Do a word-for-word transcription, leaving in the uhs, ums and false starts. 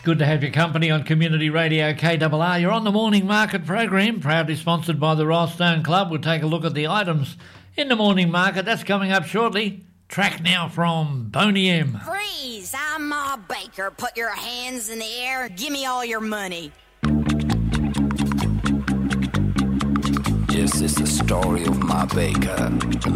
Good to have your company on Community Radio K R R. You're on the Morning Market program, proudly sponsored by the Rylstone Club. We'll take a look at the items in the Morning Market. That's coming up shortly. Track now from Boney M. Freeze! I'm Ma Baker. Put your hands in the air. Give me all your money. Yes, it's the story of Ma Baker, the